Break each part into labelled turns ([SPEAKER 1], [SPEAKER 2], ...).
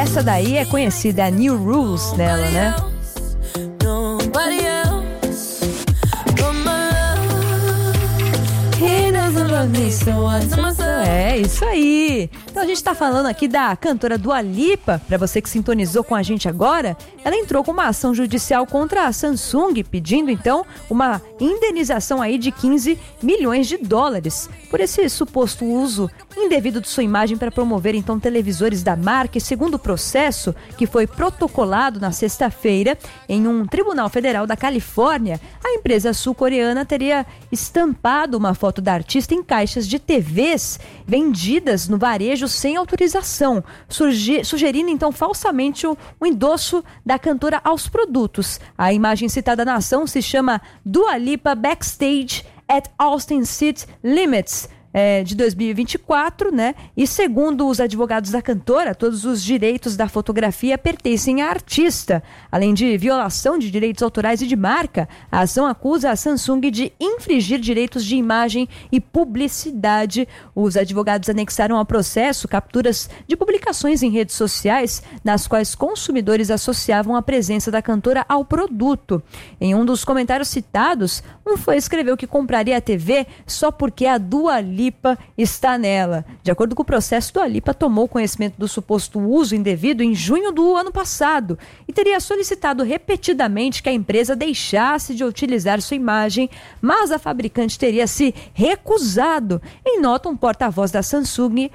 [SPEAKER 1] Essa daí é conhecida, a New Rules nela, né? É, isso aí. Então a gente tá falando aqui da cantora Dua Lipa. Pra você que sintonizou com a gente agora, ela entrou com uma ação judicial contra a Samsung, pedindo então uma indenização aí de 15 milhões de dólares por esse suposto uso indevido de sua imagem para promover então televisores da marca. E segundo o processo, que foi protocolado na sexta-feira em um tribunal federal da Califórnia, a empresa sul-coreana teria estampado uma foto da artista em caixas de TVs vendidas no varejo sem autorização, sugerindo então falsamente o endosso da cantora aos produtos. A imagem citada na ação se chama Dua Lipa Backstage at Austin City Limits, de 2024, né? E segundo os advogados da cantora, todos os direitos da fotografia pertencem à artista. Além de violação de direitos autorais e de marca, a ação acusa a Samsung de infringir direitos de imagem e publicidade. Os advogados anexaram ao processo capturas de publicações em redes sociais nas quais consumidores associavam a presença da cantora ao produto. Em um dos comentários citados, um fã escreveu que compraria a TV só porque a Dua Lipa está nela. De acordo com o processo, Dua Lipa tomou conhecimento do suposto uso indevido em junho do ano passado e teria solicitado repetidamente que a empresa deixasse de utilizar sua imagem, mas a fabricante teria se recusado. Em nota, um porta-voz da Samsung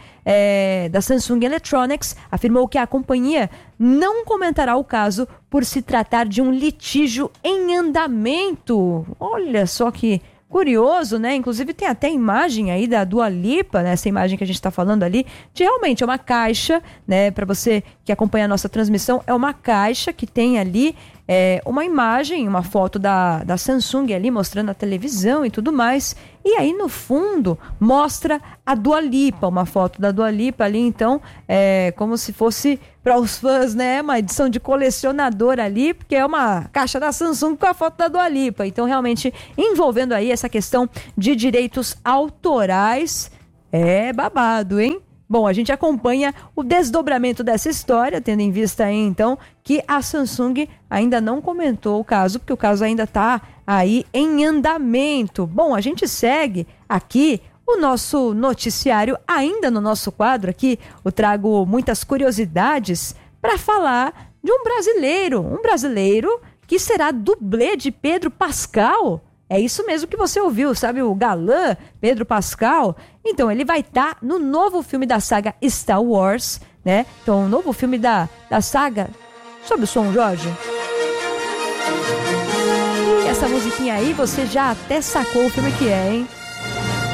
[SPEAKER 1] Electronics afirmou que a companhia não comentará o caso por se tratar de um litígio em andamento. Olha só que curioso, né? Inclusive tem até imagem aí da Dua Lipa, né? Essa imagem que a gente está falando ali, de realmente é uma caixa, né? Para você que acompanha a nossa transmissão, é uma caixa que tem ali uma imagem, uma foto da Samsung ali mostrando a televisão e tudo mais. E aí no fundo mostra a Dua Lipa, uma foto da Dua Lipa ali, então como se fosse para os fãs, né, uma edição de colecionador ali, porque é uma caixa da Samsung com a foto da Dua Lipa. Então realmente envolvendo aí essa questão de direitos autorais, é babado, hein? Bom, a gente acompanha o desdobramento dessa história, tendo em vista aí, então, que a Samsung ainda não comentou o caso, porque o caso ainda está aí em andamento. Bom, a gente segue aqui o nosso noticiário, ainda no nosso quadro aqui, eu trago muitas curiosidades para falar de um brasileiro que será dublê de Pedro Pascal. É isso mesmo que você ouviu, sabe? O galã Pedro Pascal. Então, ele vai estar no novo filme da saga Star Wars, né? Então, o novo filme da saga... Sobe o som, Jorge. E essa musiquinha aí, você já até sacou o filme que é, hein?